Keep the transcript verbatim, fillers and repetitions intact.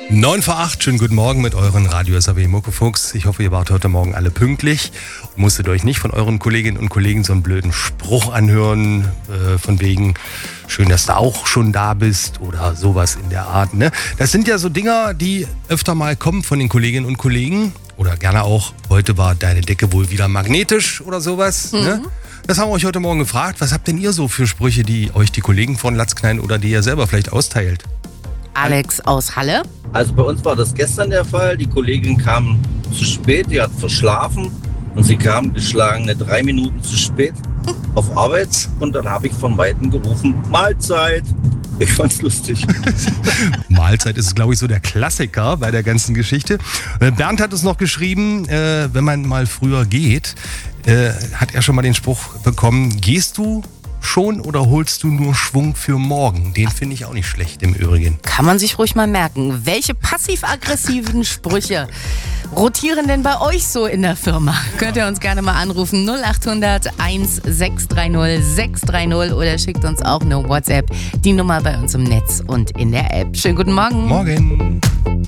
neun vor acht, schönen guten Morgen mit euren Radio S A W Muckefuchs. Ich hoffe, ihr wart heute Morgen alle pünktlich und musstet euch nicht von euren Kolleginnen und Kollegen so einen blöden Spruch anhören, äh, von wegen, schön, dass du auch schon da bist oder sowas in der Art. Ne? Das sind ja so Dinger, die öfter mal kommen von den Kolleginnen und Kollegen oder gerne auch, heute war deine Decke wohl wieder magnetisch oder sowas. Mhm. Ne? Das haben wir euch heute Morgen gefragt. Was habt denn ihr so für Sprüche, die euch die Kollegen von Latzknein oder die ihr selber vielleicht austeilt? Alex aus Halle. Also bei uns war das gestern der Fall. Die Kollegin kam zu spät, die hat verschlafen und sie kam geschlagene drei Minuten zu spät auf Arbeit und dann habe ich von Weitem gerufen, Mahlzeit. Ich fand's lustig. Mahlzeit ist, glaube ich, so der Klassiker bei der ganzen Geschichte. Bernd hat es noch geschrieben, äh, wenn man mal früher geht, äh, hat er schon mal den Spruch bekommen, gehst du schon oder holst du nur Schwung für morgen? Den finde ich auch nicht schlecht im Übrigen. Kann man sich ruhig mal merken. Welche passiv-aggressiven Sprüche rotieren denn bei euch so in der Firma? Könnt ihr uns gerne mal anrufen. null acht hundert eins sechs drei null sechs drei null oder schickt uns auch eine WhatsApp. Die Nummer bei uns im Netz und in der App. Schönen guten Morgen. Morgen.